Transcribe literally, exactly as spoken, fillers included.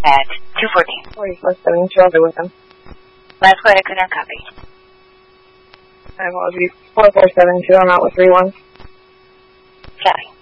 at two fourteen. forty-four seventy-two, I'll be with them. Last call, I could not copy. My apologies. four four seven two, I'm out with three one. Copy.